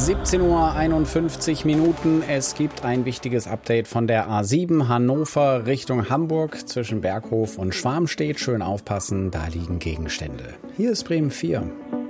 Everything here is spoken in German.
17:51 Uhr. Es gibt ein wichtiges Update von der A7 Hannover Richtung Hamburg. Zwischen Berghof und Schwarmstedt. Schön aufpassen, da liegen Gegenstände. Hier ist Bremen 4.